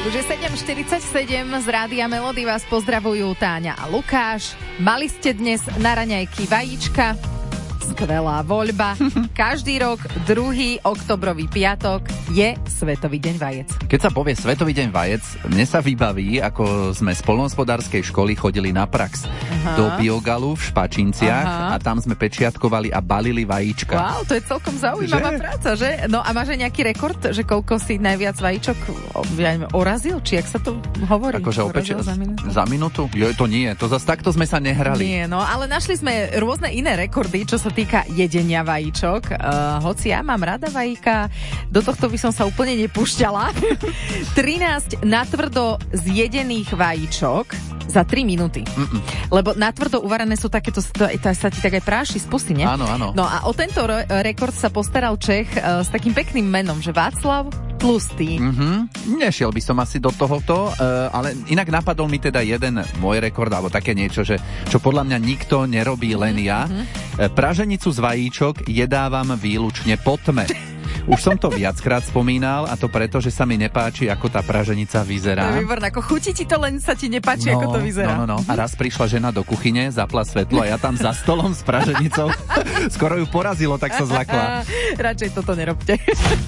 Už je 7:47, z Rádia Melody vás pozdravujú Táňa a Lukáš. Mali ste dnes na raňajky vajíčka? Skvelá voľba. Každý rok 2. októbrový piatok je Svetový deň vajec. Keď sa povie Svetový deň vajec, mne sa vybaví, ako sme z poľnohospodárskej školy chodili na prax do biogalu v Špačinciach a tam sme pečiatkovali a balili vajíčka. Wow, to je celkom zaujímavá práca, že? No a máš aj nejaký rekord, že koľko si najviac vajíčok orazil? Či jak sa to hovorí? Akože za minútu? Jo, to nie, to zase takto sme sa nehrali. Nie, no ale našli sme rôzne iné rekordy, čo sa týka jedenia vajíčok. Hoci ja mám rada vajíka, do tohto by som sa úplne nepúšťala. 13 natvrdo zjedených vajíčok za 3 minúty. Lebo natvrdo uvarené sú takéto, sa ti tak aj práši z pusy, nie? Áno, áno. No a o tento rekord sa postaral Čech s takým pekným menom, že Václav Tlustý. Nešiel by som asi do tohoto, ale inak napadol mi teda jeden môj rekord, alebo také niečo, že čo podľa mňa nikto nerobí, len ja. Praženicu z vajíčok jedávam výlučne po tme. Už som to viackrát spomínal, a to preto, že sa mi nepáči, ako tá praženica vyzerá. To je výborné, ako chutí ti to, len sa ti nepáči, ako to vyzerá. No. A raz prišla žena do kuchyne, zapla svetlo a ja tam za stolom s praženicou skoro ju porazilo, tak sa zlakla. Radšej toto nerobte.